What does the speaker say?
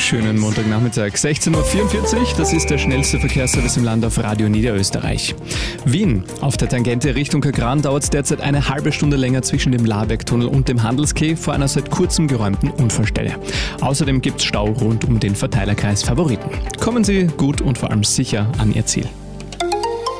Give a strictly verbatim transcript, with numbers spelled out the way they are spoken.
Schönen Montagnachmittag, sechzehn Uhr vierundvierzig, das ist der schnellste Verkehrsservice im Land auf Radio Niederösterreich. Wien, auf der Tangente Richtung Kagran dauert es derzeit eine halbe Stunde länger zwischen dem Labergtunnel und dem Handelskeh vor einer seit kurzem geräumten Unfallstelle. Außerdem gibt es Stau rund um den Verteilerkreis Favoriten. Kommen Sie gut und vor allem sicher an Ihr Ziel.